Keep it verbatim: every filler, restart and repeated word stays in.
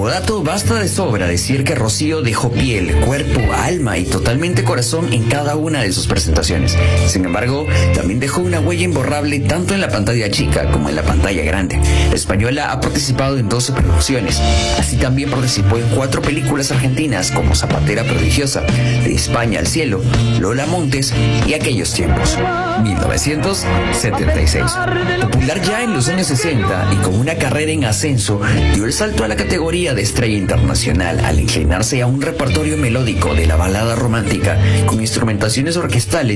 Como dato, basta de sobra decir que Rocío dejó piel, cuerpo, alma y totalmente corazón en cada una de sus presentaciones. Sin embargo, también dejó una huella imborrable tanto en la pantalla chica como en la pantalla grande. La española ha participado en doce producciones. Así también participó en cuatro películas argentinas como Zapatera Prodigiosa, De España al Cielo, Lola Montes y Aquellos Tiempos, mil novecientos setenta y seis. Popular ya en los años sesenta y con una carrera en ascenso, dio el salto a la categoría de estrella internacional al inclinarse a un repertorio melódico de la balada romántica con instrumentaciones orquestales